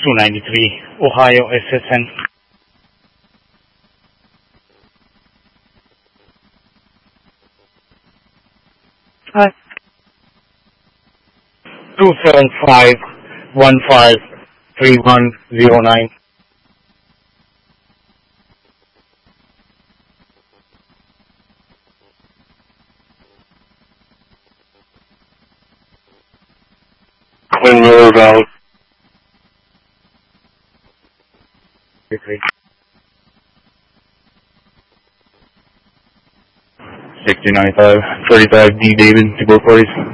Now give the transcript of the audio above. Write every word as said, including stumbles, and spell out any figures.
two ninety-three, Ohio S S N. Hi. two seven five, one five three one zero nine. Twin Miller Valley. sixty ninety-five, thirty-five D David to both parties.